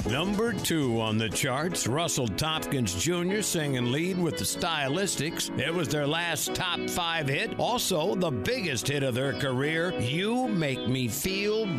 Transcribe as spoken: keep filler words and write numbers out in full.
Number two on the charts, Russell Tompkins Junior singing lead with the Stylistics. It was their last top five hit. Also, the biggest hit of their career, You Make Me Feel